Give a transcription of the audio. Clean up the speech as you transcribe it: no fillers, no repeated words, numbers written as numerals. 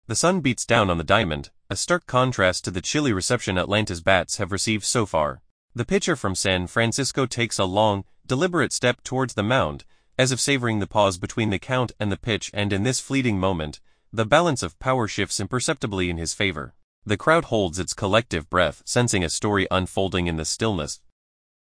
The sun beats down on the diamond, a stark contrast to the chilly reception Atlanta's bats have received so far. The pitcher from San Francisco takes a long, deliberate step towards the mound, as if savoring the pause between the count and the pitch, and in this fleeting moment, the balance of power shifts imperceptibly in his favor. The crowd holds its collective breath, sensing a story unfolding in the stillness.